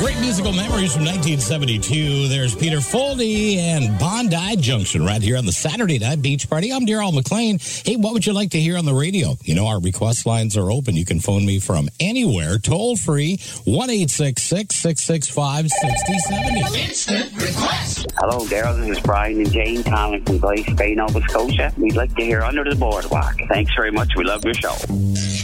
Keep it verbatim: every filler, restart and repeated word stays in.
Great musical memories from nineteen seventy-two. There's Peter Foldy and Bondi Junction right here on the Saturday Night Beach Party. I'm Darryl McLean. Hey, what would you like to hear on the radio? You know, our request lines are open. You can phone me from anywhere, toll free, one eight six six, six six five, six zero seven zero. Instant request. Hello, Darryl. This is Brian and Jane calling from Glace Bay, Nova Scotia. We'd like to hear Under the Boardwalk. Thanks very much. We love your show.